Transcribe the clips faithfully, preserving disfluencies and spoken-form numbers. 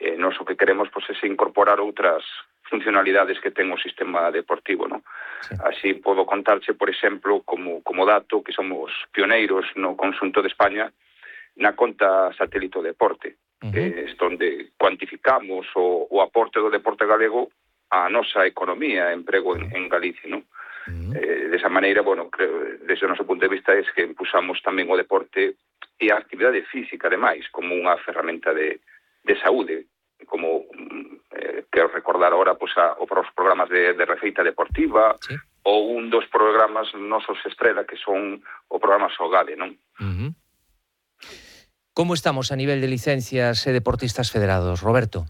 eh, nós o que queremos pois, é incorporar outras funcionalidades que ten o sistema deportivo, non? Sí. Así podo contarche, por exemplo, como, como dato, que somos pioneiros no conxunto de España na conta satélite do deporte, uh-huh. que é onde cuantificamos o, o aporte do deporte galego á nosa economía, emprego en, en Galicia, non? Uh-huh. Eh, desa maneira, bueno, creo, desde o noso punto de vista é que impulsamos tamén o deporte e a actividade física, ademais, como unha ferramenta de, de saúde, como eh, quero recordar ahora pues, a, os programas de, de Receita Deportiva, sí. ou un dos programas nosos estrela, que son o programa Sogade, non? Uh-huh. Como estamos a nivel de licencias e deportistas federados, Roberto?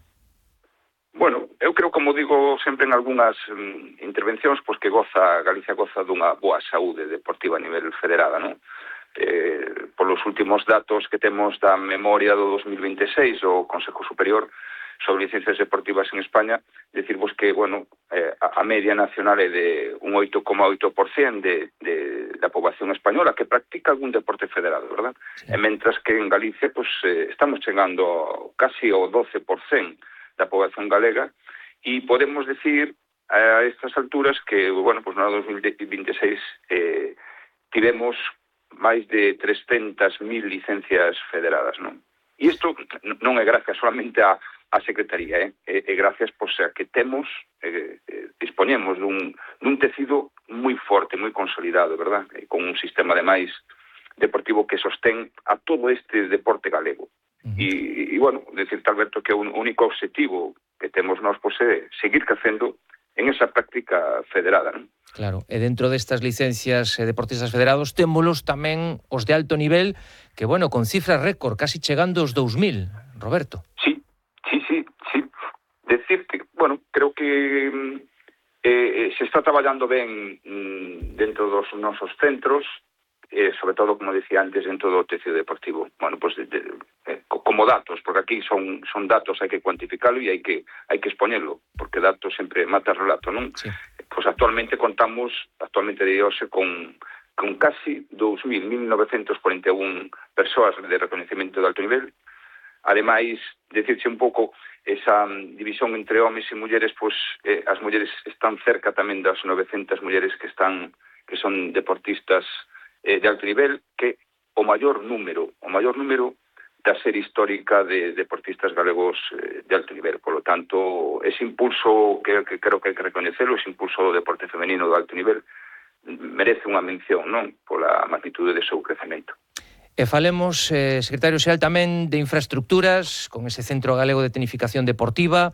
Bueno, eu creo, como digo sempre en algunhas mm, intervencións, pois que goza, Galicia goza dunha boa saúde deportiva a nivel federada, non? Eh, polos últimos datos que temos da memoria do dos mil vinte e seis do Consejo Superior sobre licencias deportivas en España, decirvos que, bueno, eh, a media nacional é de un oito coma oito por cento de, de, da poboación española que practica algún deporte federado, verdad? Sí. E mentras que en Galicia, pues, eh, estamos chegando casi ao doce por cento da poboación galega e podemos decir a estas alturas que, bueno, pues no dos mil vinte e seis eh, tivemos máis de trescentas mil licencias federadas, non? E isto non é gracias solamente a, a Secretaría, eh? é, é gracias pois, a que temos, eh, eh, dispoñemos dun, dun tecido moi forte, moi consolidado, verdad? E con un sistema, ademais, deportivo que sostén a todo este deporte galego. Uh-huh. E, e, bueno, decirte, Alberto, que o único objetivo que temos nós pois, é seguir crecendo en esa práctica federada, non? Claro, e dentro destas licencias e deportistas federados témolos tamén os de alto nivel que, bueno, con cifras récord, casi chegando aos dous mil, Roberto. Sí, sí, sí, sí. Decir que, bueno, creo que eh, se está traballando ben mm, dentro dos nosos centros, eh, sobre todo, como decía antes, dentro do tecido deportivo. Bueno, pues de, de, eh, como datos, porque aquí son son datos, hai que cuantificarlo e hai que hai que expoñerlo, porque datos sempre mata relato, non? Sí. Pues actualmente contamos, actualmente de hoxe, con, con casi dous mil, mil novecentos cuarenta e un persoas de reconhecimento de alto nivel. Ademais, decirse un pouco, esa um, división entre homes e mulleres, pues, eh, as mulleres están cerca tamén das novecentas mulleres que están que son deportistas eh, de alto nivel, que o maior número, o maior número da serie histórica de deportistas galegos eh, de alto nivel. Por lo tanto, ese impulso que, que creo que hai que recoñecelo, ese impulso do deporte femenino de alto nivel, merece unha mención, non? Pola magnitude de seu crecemento. E falemos, eh, secretario xeral, tamén de infraestructuras, con ese Centro Galego de Tecnificación Deportiva,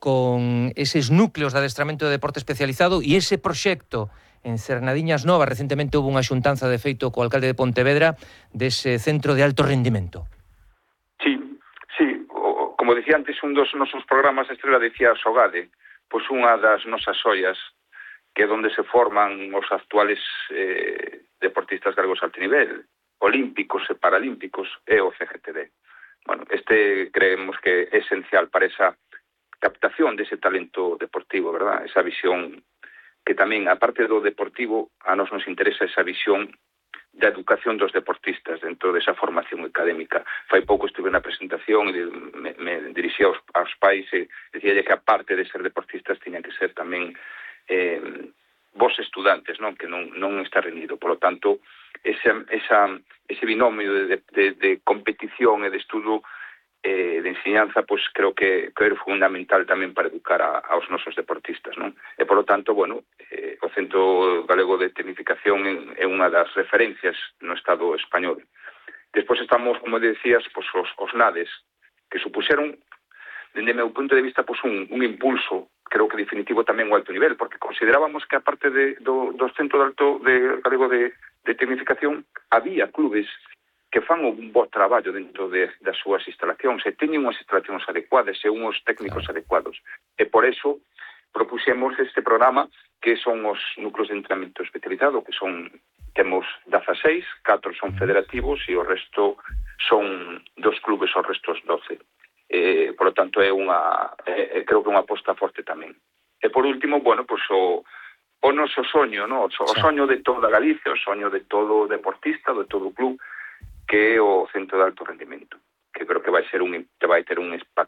con eses núcleos de adestramento de deporte especializado e ese proxecto en Cernadiñas Nova. Recentemente houve unha xuntanza de feito co alcalde de Pontevedra dese centro de alto rendimento. Sí, sí, o, como decía antes, un dos nosos programas estrela decía Sogade, pois unha das nosas ollas, que é onde se forman os actuales eh, deportistas galegos alto nivel, olímpicos e paralímpicos, é o C G T D. Bueno, este creemos que é esencial para esa captación dese talento deportivo, verdad? Esa visión que tamén, aparte do deportivo, a nos nos interesa esa visión da educación dos deportistas dentro desa formación académica. Fai pouco estuve na presentación e me, me dirixía aos, aos pais e decía que aparte de ser deportistas tiñan que ser tamén eh, vos estudantes, non? Que non, non está reunido. Por lo tanto, ese, esa, ese binomio de, de, de competición e de estudo eh, de enseñanza, pois pues, creo que, que é fundamental tamén para educar a, aos nosos deportistas, non? E, por lo tanto, bueno, eh, o Centro Galego de Tecnificación é unha das referencias no Estado español. Despois estamos, como decías, pois, os, os NADES, que supuxeron, dende meu punto de vista, pois, un, un impulso, creo que definitivo tamén o alto nivel, porque considerábamos que, aparte de, do, do Centro de Alto de Galego de, de Tecnificación, había clubes que fan un bo traballo dentro de, das súas instalacións, e teñen unhas instalacións adecuadas e unhos técnicos claro. adecuados. E por eso propuxemos este programa, que son os núcleos de entrenamiento especializado, que son, temos dezaseis, catro son federativos e o resto son dos clubes, os restos doce. Eh, por lo tanto, é unha, eh, creo que unha aposta forte tamén. E por último, bueno, pues o, o noso soño, no? o, o soño de toda Galicia, o soño de todo deportista, de todo club, que é o Centro de Alto Rendimento, que creo que vai ser un, que vai ter un